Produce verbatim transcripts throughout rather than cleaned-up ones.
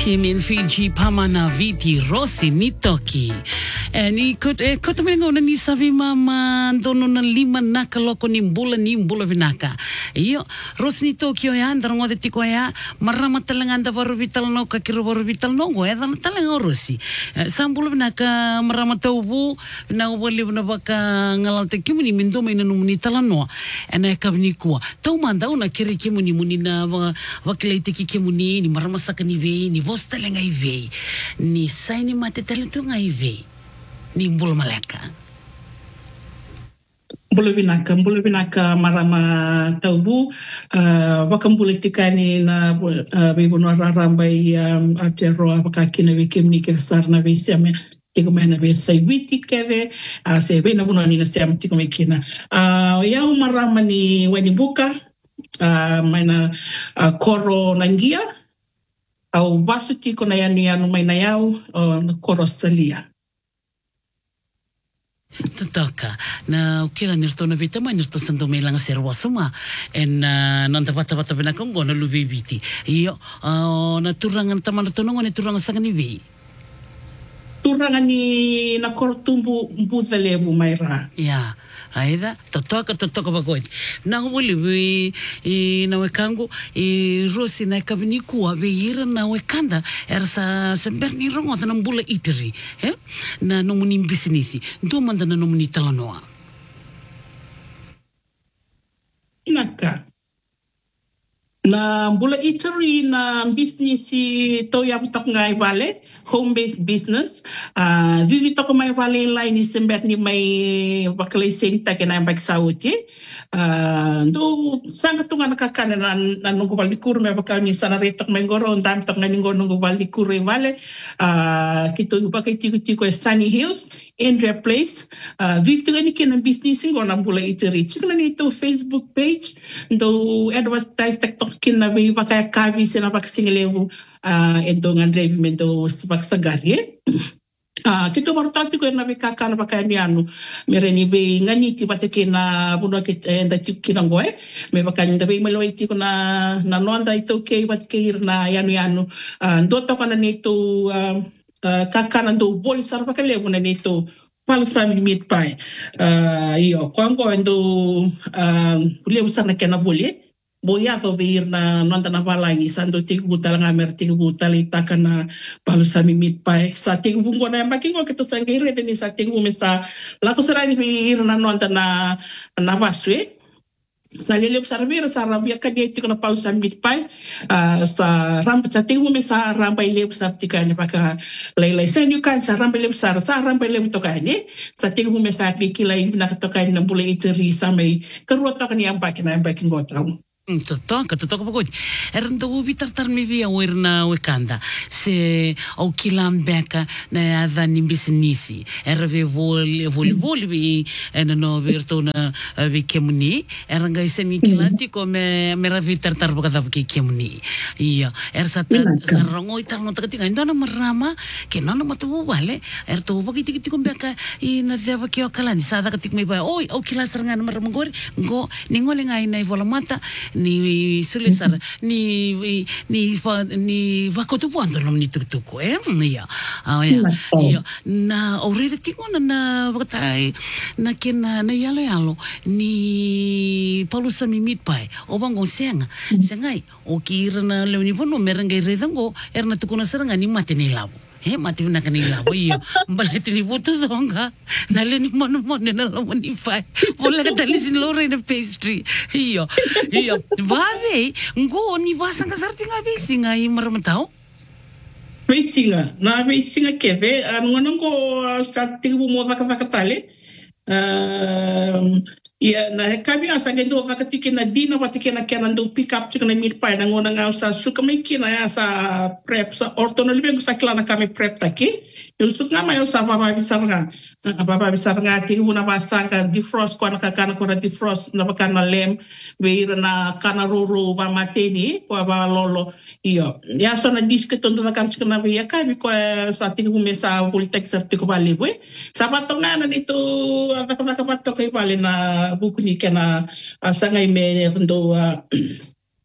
Team in Fiji pamana viti Rossi ni toki. E ni kut e kota mengo na ni savi mama dono na lima naka loko ni mbula ni mbula vinaka. Iyo Rossi ni toki o ya andar ngode tiko ya marama talenga anda baru vital no ka kiro baru vital no go ya dan talenga Rossi. Sambula vinaka marama taubu na wali na baka ngalal te kimuni mindo mai na numuni talano. Ena ka vini kuwa. Tau manda una kiri kimuni muni na wakilai te ki kimuni ni marama saka ni vei ni vos talenga i vei ni sai ni mate talentu ngai vei ni mbula malaka mbula binaka mbula binaka marama taubu uh, wakambula tikani na uh, bibono raramba i um, atero wakakina vikimni kirsarna visame tiko mena ve sai witi keve uh, se bena buno ni na siam tiko mekina uh, ya marama ni weni buka uh, maina uh, koro nangia au vasu tiko na yani anu mai na yau o na koro salia. Tataka na ukila nirto na vita mai nirto sando mai langa serwa suma en uh, nanda bata bata bina kongo na lubi biti iyo uh, na turangan tamana tonongo ni turangan sanga ni vei turangan ni na koro tumbu mbuza lebu mai ra ya yeah. Aida totoka totoka bagoit na wali we e na wekango e Rossi na kabini kuwa we ira na wekanda era sa semberni rongo na mbula iteri eh na nomuni business ndo manda na nomuni talanoa naka na mbula iteri na business to ya butak ngai vale home based business uh vivi to mai vale line sember ni mai bakalai senta ke na bak sauti uh ndo sanga tunga nakakana na na nungu vale kur me bakal mi sana retok mai goro ndan tok ngani ngoro nungu vale kur vale uh kito bakai tiku tiku Sunny Hills Andrea Place uh vivi to ni kena business ngona mbula iteri chikna ni to Facebook page ndo advertise TikTok kina be baka kabi sina baka singlebu uh endo ngandre mendo baka sagari ah kito bartati ko na be kaka na baka ni anu mereni be ngani ti bateke na buno ke enda tikina ngoe me baka nda be meloi ti ko na na nonda ito ke batke irna yanu yanu ndo to kana nito kaka na ndo bol sar baka lebu na nito pal sami mit pai uh iyo kwango endo uh lebu sana kana boli boya to beir na nonda na balangi sando tiku butal ngamer tiku butal itaka na palu sami mit pai sa tiku bungo na makingo kito sangire teni sa tiku mesa lako serani beir na nonda na na baswe sa lele observer sa rabia kadi tiku na palu sami mit pai sa rampa sa tiku mesa rampa ile observer tikani paka lailai senyu kan sa rampa ile observer sa rampa ile tokani sa tiku mesa kikilai na tokani na bule iteri samai keruat tokani yang baki na baki ngotau Totoka, totoka pagod. Eran daw vitartar mi via werna wekanda. Se au kilambeka na ada ni business. Era ve vol vol vol vi ena no virto na vi kemuni. Era ngai se ni kilati ko me me ra vitartar pagada ki kemuni. Iya, era sa rango ital no takati ngai na marama ke no no matu vale. Era to pagi tiki tiki beka i na deva ki okalani sa da katik me ba. Oi, au kilasar ngana maramangor go ningole ngai na vola mata ni sulisar ni ni ni vakotu puando nom ni tutuko eh ya ah ya ya na already tingo na na vatai na kena na yalo yalo ni palusa mi mit pai obango senga sengai o kira na leuni bono merengai redango erna tukuna seranga ni mate ni labo eh mati na kanila bo iyo balete ni buto donga nale ni mono mono na lo ni fai vola ka tali sin lore na pastry iyo iyo vave ngo ni vasanga sartinga bisinga i marmatao bisinga na bisinga keve ngono ngo sa tibu mo vaka vaka tale um ya na kabi asa gendo vakatiki na dina watiki na kena ndo pick up chika na mit pai na ngona nga sa suka mai kina ya sa prep sa ortonolibe sa klana kami prep taki yo suka ma yo sa baba bisar nga baba bisar nga ti una basanga defrost ko na kana ko na defrost na bakana lem beira na kana roro va mateni ko ba lolo iyo ya so na diske tondo vakan chika na ya kabi ko sa ti hume sa voltex certico balibwe sa patonga na nito avaka pato kay bali na buku ni kena uh, sangay me ndo uh,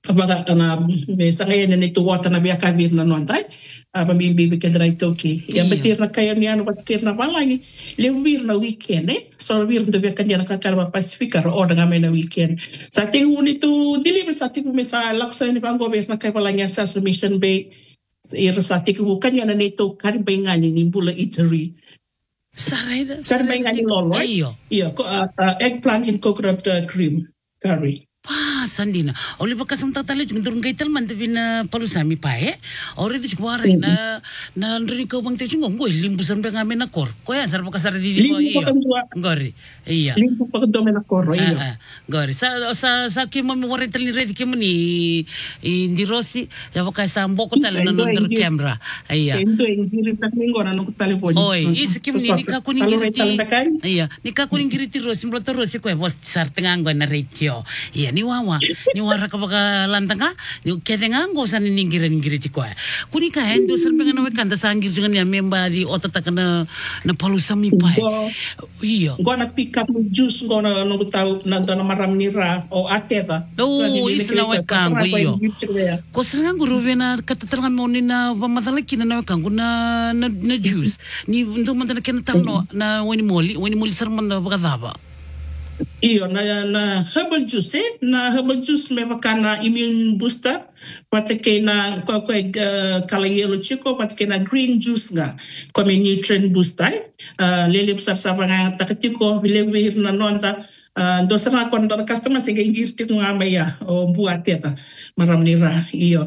Abaga na me sangay na nito wata na biya kabir na nontay aba mi bibi kedra itoki ya betir na kaya ni ano betir na balangi le wir na weekend eh so wir do biya kanya na kakarba pacifica ro oda ngame na weekend sa tingu ni tu deliver sa tingu me sa laksa ni bang gobes na kay balangi sa mission bay ira sa tingu kanya na nito karimbay ngani ni bula eatery Sarayda. karimbay ngani lolo Iyo. iya eggplant in coconut uh, cream curry. Wah, sandina. Oleh bekas semta tali jeng turun kaital man tapi na palu sami pae. Ore tu cuma warai na na ndri kau bang te cuma gue limbu sampai ngamen na kor. Kau ya sar bekas sar di di iyo. Gori. Iya. Limbu pakai domen na kor iyo. Gori. Sa sa sa kimo mi warai tali redi kimo ni di rosi ya bekas sambo ko tali na nonton kamera. Iya. Endo yang diri tak minggu na nonton tali poni. Oi, is kim ni nikah kuning giriti. Iya, nikah kuning giriti rosi mblo rosi kau bos sar tengah gue na retio. Iya. Ni wawa ni wara ka baka lantanga ni kedenga ngo san ni ngira ngira ti kwa kuni ka hendo san benga no kanda sangir jungan ya memba di otata kana na palu sami pai iyo ngo na pick up juice ngo na no tau na dona maram nira o ateva oh isna we kango iyo ko sanga nguru vena katatranga moni na bamadala kina na kango na na juice ni ndo mandala kena tamno na wani moli wani moli sarman na baka daba iyo na na herbal juice eh? na herbal juice me makana immune booster patake na kwa kwa uh, kala yellow chico patake na green juice nga comme nutrient booster uh, lele besar sabanga takatiko vile vile na nonta uh, ndo sana kon ndo customer sing ngis tik nga maya o buat ya maram nira iyo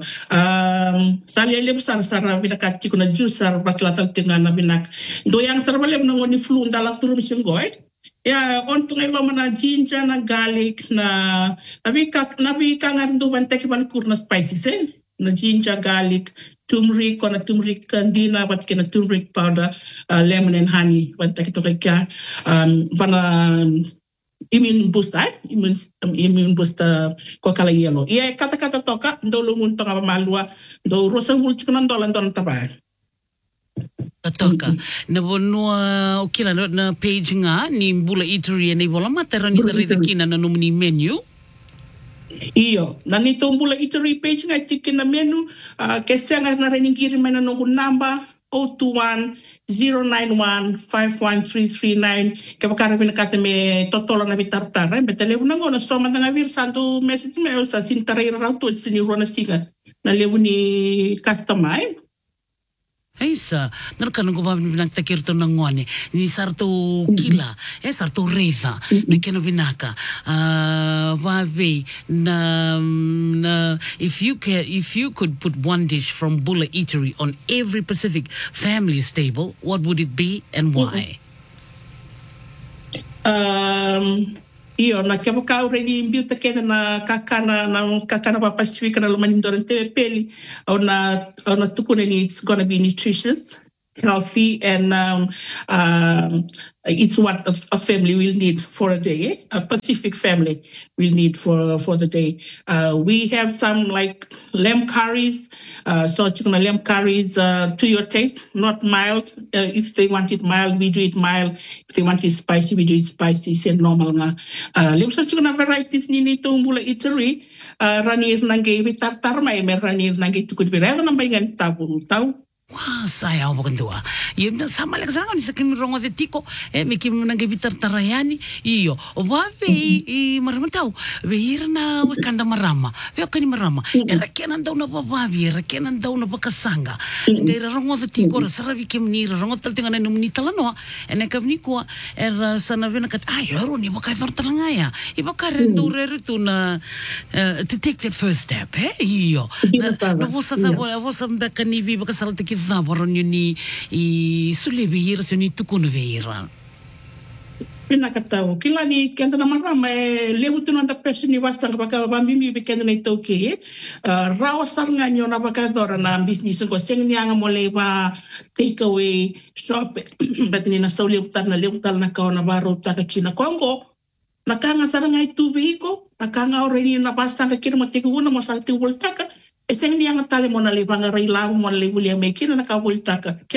um sali lele besar sara vile katiko na juice sar baklatal tingana binak ndo yang sarbale na ngoni flu ndala turum singoy ya ontong ilo mana ginger na garlic na nabi ka nabi ka nga ndo ban teki ban kurna spices eh na ginger garlic turmeric na turmeric kandina bat kena turmeric powder uh, lemon and honey ban teki to kaya um vana immune booster immune um, immune booster ko kala yellow iya kata kata toka ndo lungun tonga malua ndo rosa mul chikna ndo lan don tabay Toka na bonua okila na page nga ni bula eatery ni vola matera ni tere kina na nomini menu iyo na nito bula eatery page nga tikin na menu uh, kesa nga na rin ngiri mana nungu number zero two one zero nine one five one three three nine kaya bakara pinakata me totolo na bitartara me telepo na ngo na soma nga vir santo message me sa sintarira raw to siniro na singa na lebu ni customer Hey sa, narkano ko ba binagtakir to ng ngone ni sarto kila, eh sarto reza, na kino binaka. Uh, babe, na, na if you can, if you could put one dish from Bula Eatery on every Pacific family's table, what would it be and why? Um. Iyo na kaya ka already imbuta kena na kakana na kakana pa Pacific na lumanindor te peli o na o na tukunan it's gonna be nutritious, healthy and um, um, it's what a, a family will need for a day. Eh? A Pacific family will need for for the day. Uh, we have some like lamb curries, uh, so chicken lamb curries uh, to your taste, not mild. Uh, if they want it mild, we do it mild. If they want it spicy, we do it spicy. Say normal na. Uh, lim so chicken varieties ni nito Bula Eatery. Uh, ranir nanggay bitar may mer ranir nanggay tukod birela nang bayan tabung tau. Wah, saya apa kentua. Iya, sama lagi sekarang ni sekian rongo de tiko. Eh, miki menanggapi tartarayani. Iyo, wabe i marama tahu. Beira na wekanda marama. Veo kani marama. Era kenan daw na bababi, era kenan daw na bakasanga. Ngaira rongo de tiko, rasara viki menira rongo tal tingan na menita lano. Ene kami ko era sana vena kat ay ero ni bakai fartalangaya. Iba karendo reru tu na to take that first step. Eh, iyo. Na bosa ta bola bosa mbakani vi bakasal tiki Zabaron yun ni suli behira so ni tukuno behira. Pinakataw. Kila ni kenda na marama eh, lewu tu nanda pesi ni wasta kapaka bambimi bikenda na ito ke uh, rawa sar nga nyo na baka dora na business ko sing niya nga mole ba take away shop bet ni na sauli utar na lewu tal na kao na baro taka kina Kongo nakanga sar nga itu biko nakanga already na basta ka kina mo tiku una mo sa tiku taka Eseng niya nga tali mo na libang ray lang mo na libuli ang may kina nakabulta ka. Kila?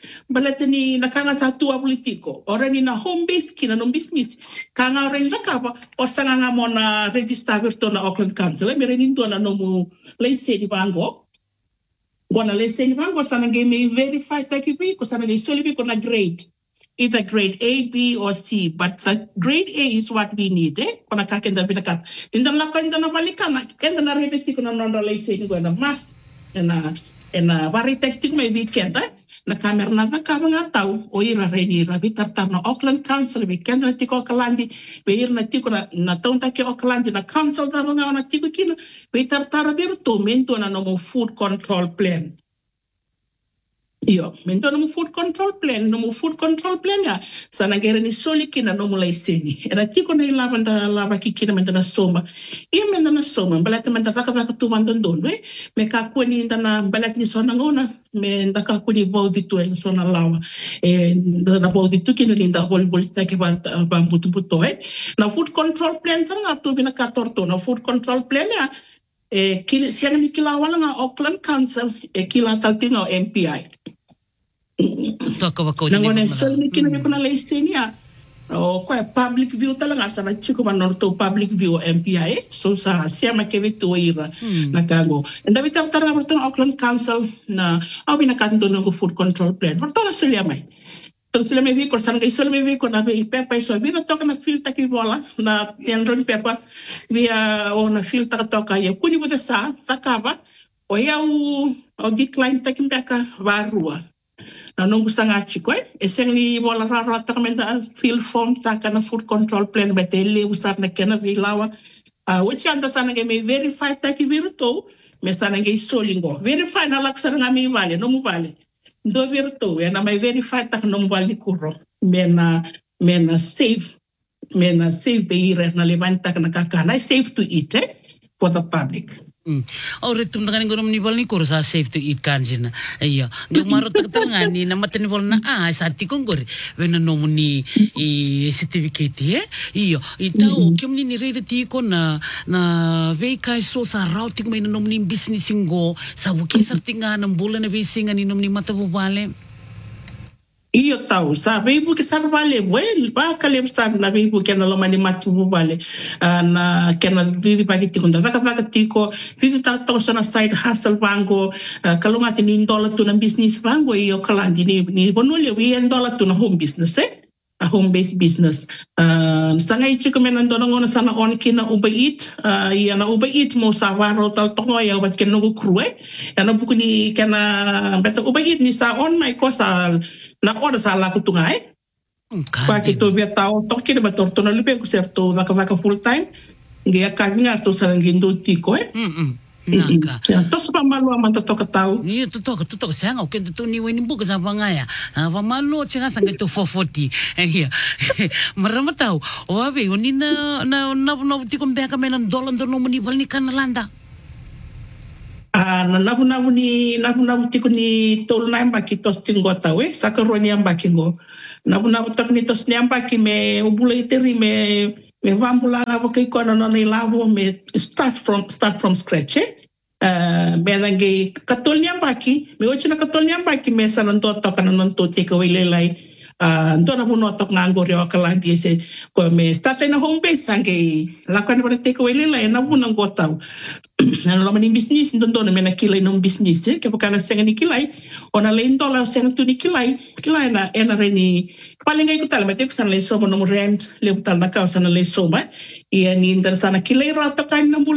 balete ni nakanga sa tua politiko ora ni na home base kina no business kanga renga kapa o sanga nga mo na register virtual na Auckland Council me renin do na no mo leise di bango gona leise di bango sana ge me verify takibi ko sana ge solibi ko na grade either grade A, B, or C, but the grade A is what we need. Eh, kona kakenda binakat. Tinda na kanda na balikana, kenda na repeti kuna nanda leise ni gona mas na na varitekti ko may weekend eh. Na kamera na kaba nga tao o ira reni ra vitartar na Auckland Council weekend na tiko Aucklandi beir na tiko na na taunta ke Aucklandi na council da nga na tiko kina vitartar bir to mento na no food control plan. Iyo, mento no food control plan, no food control plan ya. Sana gere ni soli kina no mulai seni. Era tiko na ilava da lava kikina menta na soma. Iya menta na soma, balata menta vaka vaka tu mandon don, we. Me ka kuni na balata ni sona ngona, me da ka kuni bodi tu en sona lawa. E na bodi tu kina linda bol bol ta ke ba ba butu butu eh. Na food control plan sana tu bina ka torto na food control plan ya. E kila siang ni kila wala nga Auckland Council e kila taltinga M P I. Toka wako ni Nangone sel ni kina kuna leiseni ya o kwa public view talaga sa chiko manorto public view M P I so sa siama ke vitu ira nakago and dapat tara bertong Auckland Council na au bina kanto ng food control plan bertong sila mai to sila mai vi ko san sila mai vi ko na be pepa so vi toka na filta ki bola na tenron pepa via o na filta toka ya kuni buta sa takaba o ya o o decline takim beka varua na nung gusto nga chiko eh. Eseng ni wala rarata kami na fill form taka na food control plan betele usap na kena vilawa. Uh, which anda sana nga may verify taki virto, may sana nga isolingo. Verify na laksa nga may vale, no mo vale. Do virto, ya na may verify taka no mo vale kuro. May na, may na safe, may na safe beire na levanta ka nakakana, safe to eat eh, for the public. Mm. Oh, retum tangan ngono menibol ni kursa safe to eat kanjina. Iya, ngeng maro taktangan ni na matenibol na ah sati kongor. Wena nomu ni i certificate eh. Iya, ita o kem ni rede ti ko na na veikai so sa routing may nomu ni business ngo sa buki sartinga ng bulan na bisinga ni nomu ni matabubale. Iyo tau sa beibu ke sar vale well ba kalem sar na beibu ke na lomani matu vale na ke na vivi pakiti kunda vaka vaka tiko vivi ta to na side hustle bango kalunga tin dollar tu na business bango iyo kalandi ni ni bonole wi en dollar tu na home business eh a home based business uh sanga ichi ko menan do ngona sana on kina Uber Eat uh ya na Uber Eat mo sa waro tal to ya wat ken no krue ya na buku ni kana beta Uber Eat ni sa on my ko sa na ora sa la kutunga eh pa que to via tao to kina ba torto na lipe ko certo vaka vaka full time ngia ka ngia to sa ngindo tiko eh mm naka ya to sa pamalu man to ka tao ni to to to to sanga o kento to ni weni buka sa pangaya va malo chenga sanga to four forty eh ya marama tau o ave oni na na na na tiko mbeka menan dolan do no muni balni kanalanda Ah, na nabu nabu ni nabu nabu tiko ni tolu na mbaki tos tingo tawe sakaro ni mbaki ngo nabu nabu tak ni tos ni mbaki me ubule iteri me me vambula abo kai kono no ni lavo me start from start from scratch eh uh, me nange katol ni mbaki me ochi na katol ni mbaki me sanan to to kana non to tiko ile lai ah ndo na buno tok ngango rio kala di se ko me start na home base sange lakani ba tiko ile lai na buno ngotau na lo mani business ndo ndo na mena kilai no business eh ke pakana senga ni kilai ona le ndola senga tu ni kilai kilai na ena reni paling ai kutal mate kusan le so no rent le kutal na ka sana le so ba ia ni ndar sana kilai rata kan na